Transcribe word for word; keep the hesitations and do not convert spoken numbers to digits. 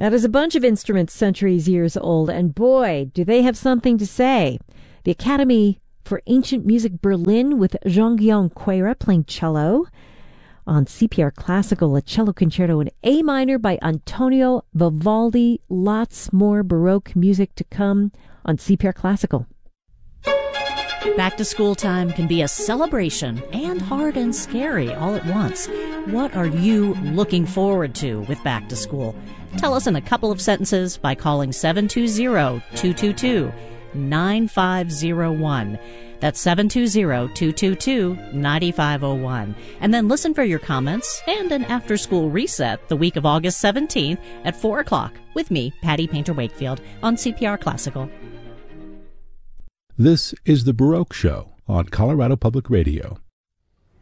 That is a bunch of instruments centuries years old, and boy, do they have something to say. The Academy for Ancient Music Berlin with Jean-Guillaume Queyras playing cello. On C P R Classical, a cello concerto in A minor by Antonio Vivaldi. Lots more Baroque music to come on C P R Classical. Back to school time can be a celebration and hard and scary all at once. What are you looking forward to with back to school? Tell us in a couple of sentences by calling seven two zero, two two two, nine five zero one. That's seven two zero, two two two, nine five zero one. And then listen for your comments and an after-school reset the week of August seventeenth at four o'clock with me, Patty Painter-Wakefield, on C P R Classical. This is The Baroque Show on Colorado Public Radio.